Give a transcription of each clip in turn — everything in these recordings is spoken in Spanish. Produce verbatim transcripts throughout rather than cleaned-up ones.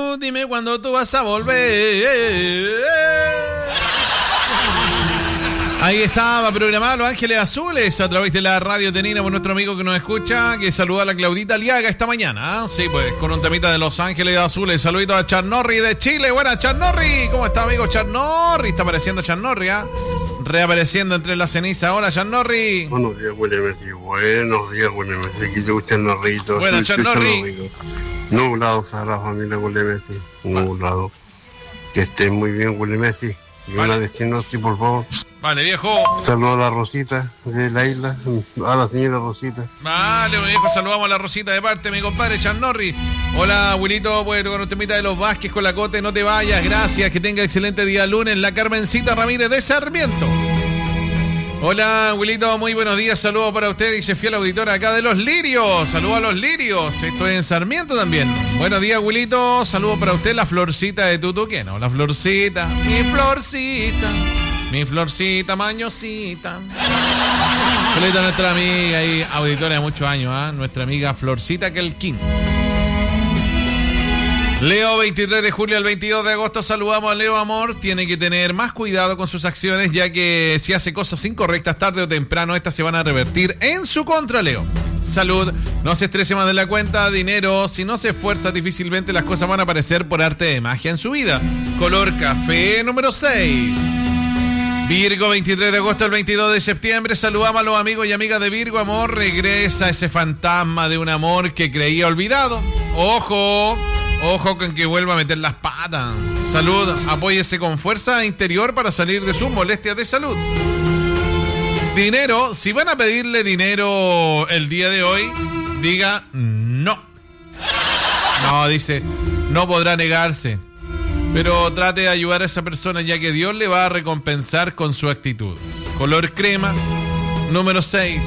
tú, dime cuándo tú vas a volver. Ahí estaba programado Los Ángeles Azules a través de la radio Tenina por nuestro amigo que nos escucha, que saluda a la Claudita Aliaga esta mañana. ¿eh? Sí, pues con un temita de Los Ángeles Azules. Saludito a Charnorri de Chile. Buenas, Charnorri. ¿Cómo está, amigo Charnorri? Está apareciendo Charnorri, ¿eh? Reapareciendo entre la ceniza. Hola, Charnorri. Buenos días, William Messi. Buenos días, William Messi. Aquí te gusta el Norrito. Buenas, Charnorri. Nublado, a la familia William Messi. Nublado. Que estés muy bien, William Messi. Y Vale. una vecina, sí, por favor. Vale, viejo. Saludos a la Rosita de la isla, a la señora Rosita. Vale, viejo, saludamos a la Rosita de parte de mi compadre Charnorri. Hola, Wilito, puede tocar un temita de los Vázquez con la Cote, no te vayas, gracias, que tenga excelente día lunes. La Carmencita Ramírez de Sarmiento. Hola, Wilito, muy buenos días, saludos para usted, dice fiel auditora acá de Los Lirios. Saludos a Los Lirios, esto es en Sarmiento también. Buenos días, Wilito, saludos para usted, la Florcita de Tutuqueno. La Florcita, mi Florcita. Mi florcita, mañosita. Saludos a nuestra amiga y auditora de muchos años, ¿eh? Nuestra amiga Florcita Kelkin. Leo, veintitrés de julio al veintidós de agosto, saludamos a Leo Amor. Tiene que tener más cuidado con sus acciones, ya que si hace cosas incorrectas, tarde o temprano, estas se van a revertir en su contra, Leo. Salud, no se estrese más de la cuenta. Dinero, si no se esfuerza, difícilmente las cosas van a aparecer por arte de magia en su vida. Color café número seis. Virgo, veintitrés de agosto al veintidós de septiembre, saludamos a los amigos y amigas de Virgo. Amor, regresa ese fantasma de un amor que creía olvidado. Ojo, ojo con que vuelva a meter las patas. Salud, apóyese con fuerza interior para salir de sus molestias de salud. Dinero, si van a pedirle dinero el día de hoy, diga no. No, dice, no podrá negarse. Pero trate de ayudar a esa persona, ya que Dios le va a recompensar con su actitud. Color crema, número seis.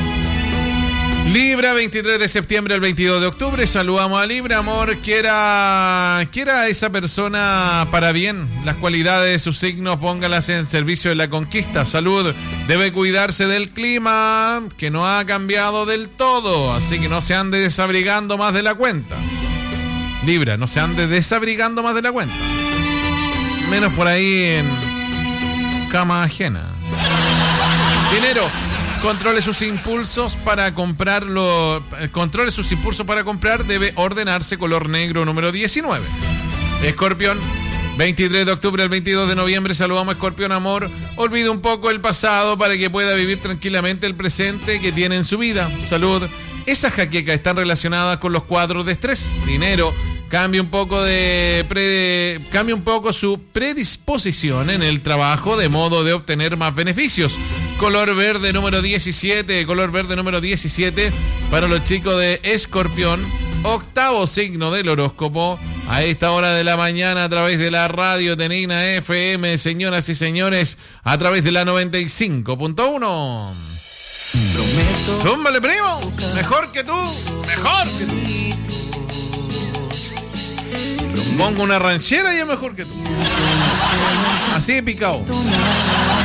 Libra, veintitrés de septiembre al veintidós de octubre. Saludamos a Libra. Amor, quiera, quiera a esa persona para bien. Las cualidades de su signo, póngalas en servicio de la conquista. Salud, debe cuidarse del clima, que no ha cambiado del todo. Así que no se ande desabrigando más de la cuenta. Libra, no se ande desabrigando más de la cuenta. Menos por ahí en cama ajena. Dinero, controle sus impulsos para comprarlo. Controle sus impulsos para comprar. Debe ordenarse. Color negro número diecinueve. Escorpión, veintitrés de octubre al veintidós de noviembre. Saludamos a Escorpión. Amor, olvide un poco el pasado para que pueda vivir tranquilamente el presente que tiene en su vida. Salud, esas jaquecas están relacionadas con los cuadros de estrés. Dinero, cambie un poco de pre, cambie un poco su predisposición en el trabajo de modo de obtener más beneficios. Color verde número diecisiete, color verde número diecisiete para los chicos de Escorpión, octavo signo del horóscopo, a esta hora de la mañana a través de la radio Tenina F M, señoras y señores, a través de la noventa y cinco punto uno. Zúmbale, primo, mejor que tú, mejor que tú. Pongo una ranchera y es mejor que tú. Así de picado.